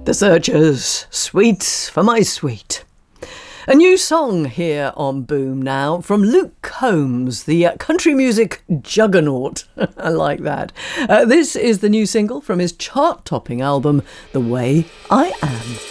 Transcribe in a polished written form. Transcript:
The Searchers, Sweets for My Sweet. A new song here on Boom Now from Luke Combs, the country music juggernaut. I like that. This is the new single from his chart-topping album, The Way I Am.